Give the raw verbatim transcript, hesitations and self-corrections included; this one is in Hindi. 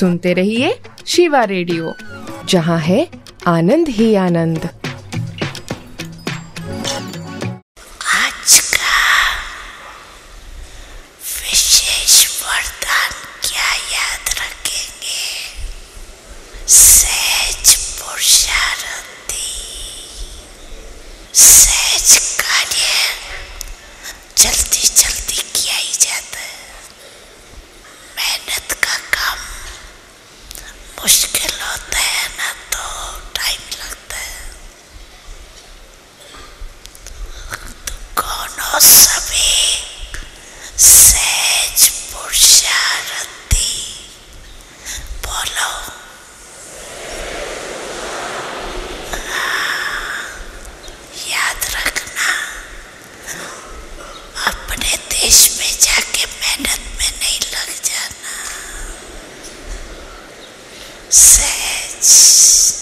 सुनते रहिए शिवा रेडियो, जहाँ है आनंद ही आनंद। आज का विशेष वरदान क्या याद रखेंगे? सहज पुरुषार्थी। सहज कार्य जल्दी जल्दी किया ही जाता है। मेहनत का काम मुश्किल होता है ना, तो टाइम लगता है। तो कौन हो सभी सहज पुरुषार्थी? बोलो। याद रखना, अपने देश में जाके मेहनत में नहीं लग जाना। सहज